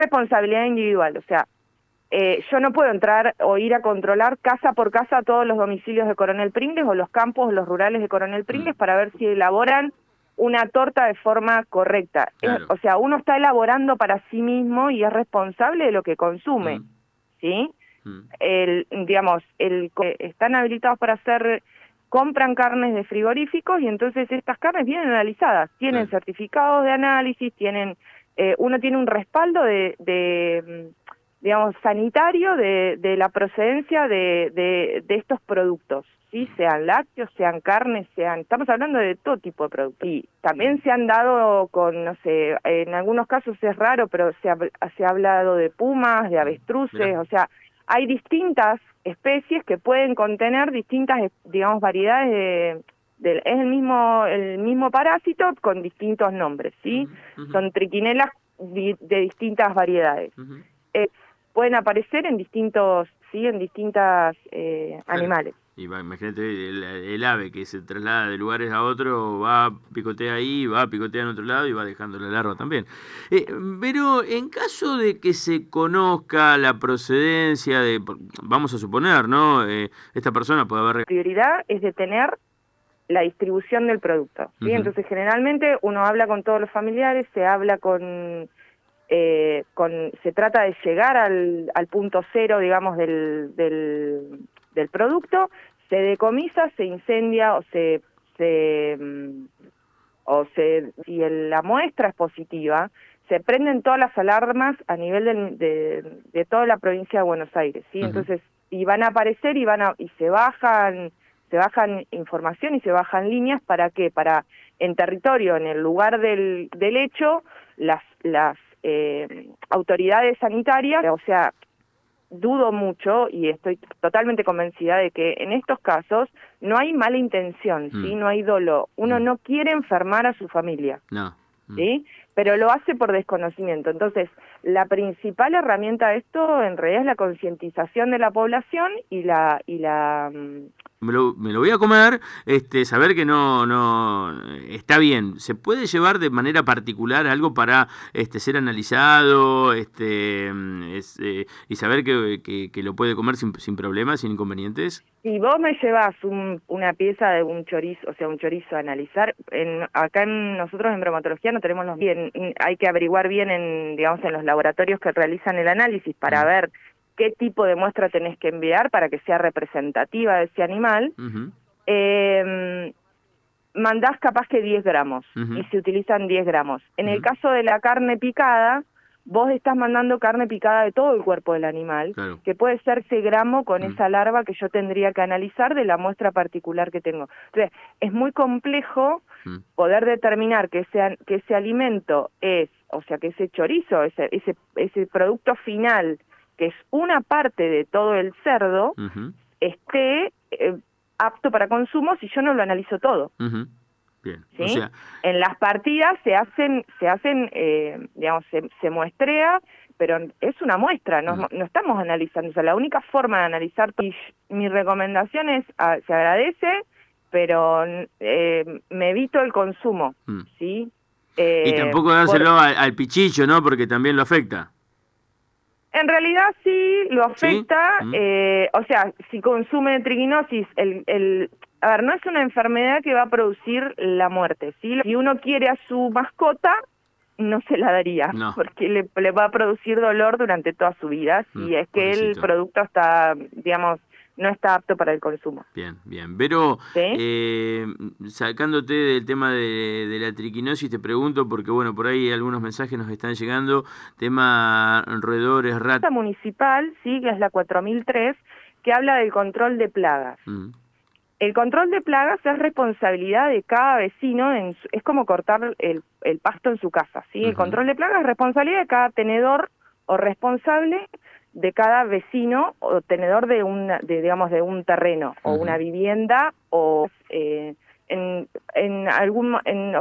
responsabilidad individual, o sea, yo no puedo entrar o ir a controlar casa por casa todos los domicilios de Coronel Pringles o los campos o los rurales de Coronel Pringles para ver si elaboran una torta de forma correcta. Claro. O sea, uno está elaborando para sí mismo y es responsable de lo que consume, ¿sí? Digamos, están habilitados para hacer, compran carnes de frigoríficos y entonces estas carnes vienen analizadas, tienen certificados de análisis, tienen, uno tiene un respaldo digamos, sanitario de la procedencia de estos productos, ¿sí? Sean lácteos, sean carnes, estamos hablando de todo tipo de productos. Y también se han dado con, no sé, en algunos casos es raro, pero se ha hablado de pumas, de avestruces, o sea, hay distintas especies que pueden contener distintas, digamos, variedades es el mismo parásito con distintos nombres, ¿sí? Son triquinelas de distintas variedades. Pueden aparecer en distintas animales. Y imagínate el ave que se traslada de lugares a otro, va, picotea ahí, va, picotea en otro lado y va dejando la larva también. Pero en caso de que se conozca la procedencia vamos a suponer, ¿no? Esta persona puede haber... La prioridad es detener la distribución del producto, ¿sí? Entonces generalmente uno habla con todos los familiares, se habla se trata de llegar al punto cero, digamos, del producto, se decomisa, se incendia si la muestra es positiva, se prenden todas las alarmas a nivel de toda la provincia de Buenos Aires, ¿sí? Entonces, y van a aparecer y se bajan información y se bajan líneas, ¿para qué? Para en territorio, en el lugar del hecho, las autoridades sanitarias, o sea, dudo mucho y estoy totalmente convencida de que en estos casos no hay mala intención, ¿sí? No hay dolo. Uno no quiere enfermar a su familia, ¿sí? Pero lo hace por desconocimiento. Entonces, la principal herramienta de esto en realidad es la concientización de la población y me lo voy a comer, saber que no está bien. ¿Se puede llevar de manera particular algo para ser analizado y saber que lo puede comer sin problemas, sin inconvenientes? Si vos me llevas una pieza de un chorizo, o sea, un chorizo a analizar, acá nosotros en bromatología no tenemos hay que averiguar bien digamos, en los laboratorios que realizan el análisis para ver qué tipo de muestra tenés que enviar para que sea representativa de ese animal. Mandás capaz que 10 gramos y se utilizan 10 gramos. En el caso de la carne picada, vos estás mandando carne picada de todo el cuerpo del animal, que puede ser ese gramo con esa larva que yo tendría que analizar de la muestra particular que tengo. Entonces, es muy complejo poder determinar que ese alimento o sea, que ese chorizo, ese producto final, que es una parte de todo el cerdo, esté apto para consumo si yo no lo analizo todo. Bien, ¿Sí? o sea... En las partidas se hacen digamos, se muestrea, pero es una muestra, no estamos analizando. O sea, la única forma de analizar, y mi recomendación es, se agradece, pero me evito el consumo, ¿sí? Y tampoco dárselo al pichillo, ¿no? Porque también lo afecta. En realidad sí lo ¿Sí? afecta, o sea, si consume triquinosis, a ver, no es una enfermedad que va a producir la muerte, ¿sí? Si uno quiere a su mascota, no se la daría, porque le va a producir dolor durante toda su vida, si es que el producto está, digamos, no está apto para el consumo. Bien, bien. Pero, ¿Sí? sacándote del tema de la triquinosis, te pregunto, porque bueno, por ahí algunos mensajes nos están llegando, tema roedores, ratas. La municipal, sí, que es la 4003, que habla del control de plagas. El control de plagas es responsabilidad de cada vecino, es como cortar el pasto en su casa, ¿sí? El control de plagas es responsabilidad de cada tenedor o responsable de cada vecino o tenedor digamos, de un terreno o una vivienda o